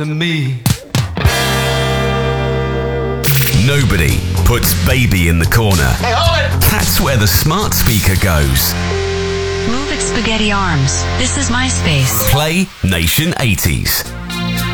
than me. Nobody puts baby in the corner. Hey, hold it! That's where the smart speaker goes. Move it, spaghetti arms. This is my space. Play Nation 80s.